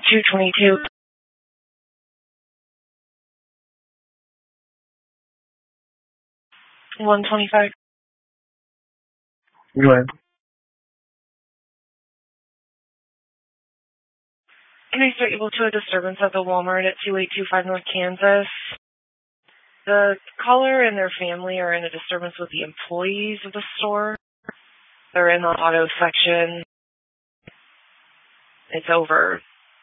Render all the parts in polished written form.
222. 125. Go ahead. Can I start equal to a disturbance at the Walmart at 2825 North Kansas? The caller and their family are in a disturbance with the employees of the store. They're in the auto section. It's over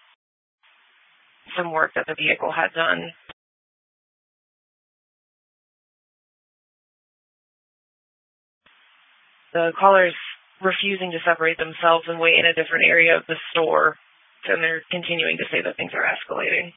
some work that the vehicle had done. The caller's refusing to separate themselves and wait in a different area of the store, and they're continuing to say that things are escalating.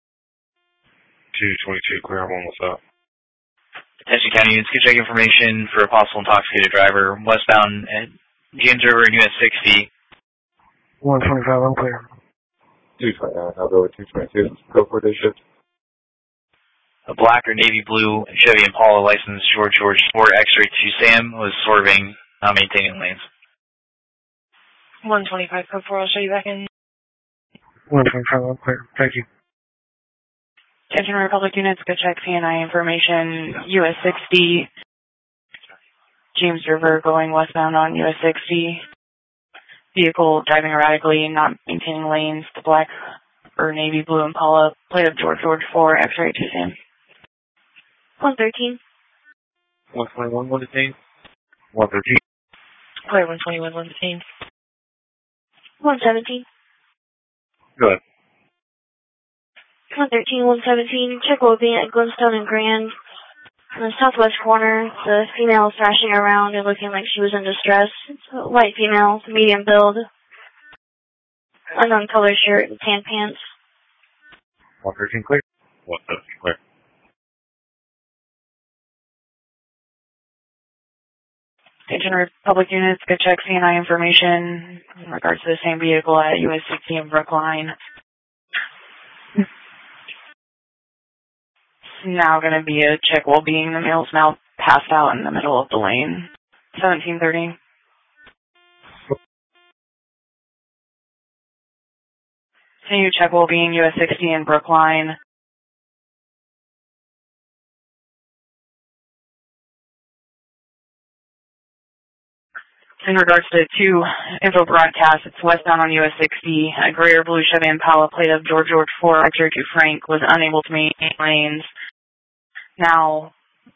222, clear. One, what's up? Attention County units, get check information for a possible intoxicated driver westbound at James River and US 60. 125, I'm clear. 229, I'll go with 222. Go for this shift. A black or navy blue Chevy Impala license George 4 X-ray 2 Sam was swerving, not maintaining lanes. 125, code 4, I'll show you back in. 125, I'm clear. Thank you. Attention Republic units, good check CNI information, US 60, James River going westbound on US 60. Vehicle driving erratically, not maintaining lanes, the black or navy blue Impala, plate of George 4 X-ray 2 Sam. 113. 121, 1 detained. 113. Clear 121, 1 detained. 117. Go ahead. 113, 117. Check will be at Glenstone and Grand. In the southwest corner, the female is thrashing around and looking like she was in distress. It's a white female, medium build, unknown color shirt and tan pants. 113, clear. 117, clear. Attention Republic units, good check CNI information in regards to the same vehicle at US 60 in Brookline. It's now going to be a check well-being. The male's now passed out in the middle of the lane. 1730. Continue check well-being, US 60 in Brookline. In regards to two info broadcasts, it's westbound on US 60. A gray or blue Chevy Impala plate of George 4 X-ray 2 Frank was unable to maintain lanes. Now,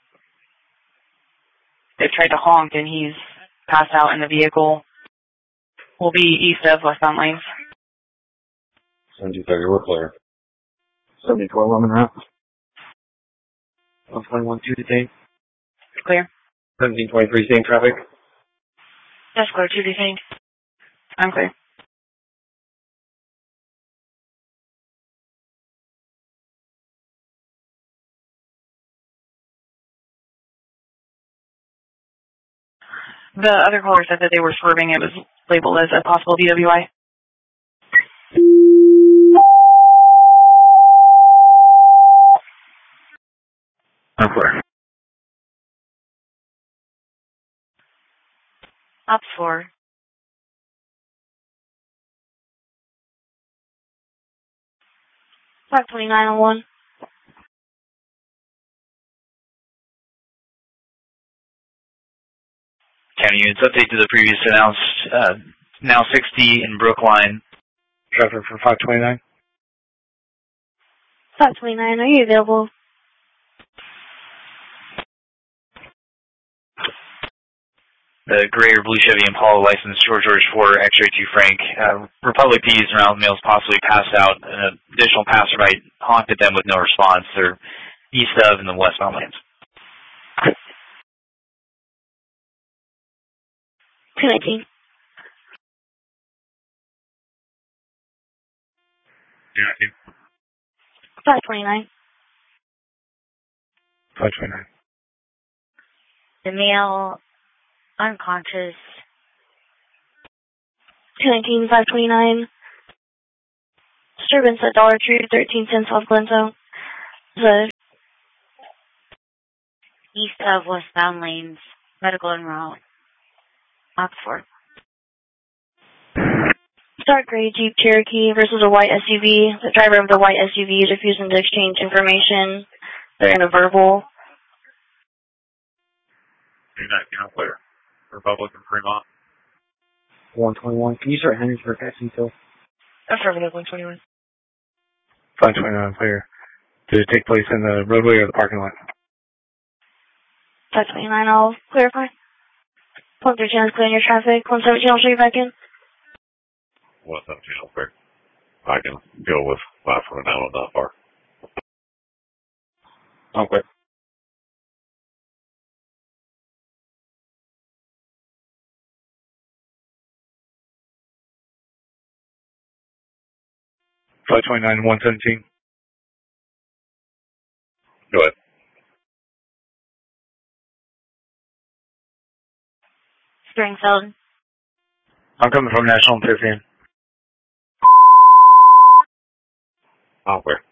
they've tried to honk and he's passed out in the vehicle. Will be east of westbound lanes. 1730, we're clear. 7012, I'm in route. 121, 2 detained. Clear. 1723, same traffic. That's clear. 2 detained. I'm clear. The other caller said that they were swerving. It was labeled as a possible DWI. I'm clear. Up 4. 52901. County units, update to the previous announced, now 60 in Brookline. Traffic for 529. 529, are you available? The gray or blue Chevy Impala license George 4 X-ray 2 Frank. Republic P's around males possibly passed out. An additional passerby honked at them with no response. They're east of in the westbound lanes. 219. Yeah, 529. 529. The male unconscious. 219, 529. Disturbance at Dollar Tree, 13 cents off Glenstone. The east of westbound lanes, medical en route. Oxford. dark gray Jeep Cherokee versus a white SUV. The driver of the white SUV is refusing to exchange information. They're in a verbal. United clear. Republic and Fremont. 121. Can you start Henrysburg taxi till? Affirmative, 121. 529 clear. Did it take place in the roadway or the parking lot? 529, I'll clarify. 113 is clearing your traffic. 117, I'll show you back in. 117 clear. I can go with 5 for now, not far. Okay. Flight 29, 117. Go ahead. Springfield. I'm coming from National 15. Clear.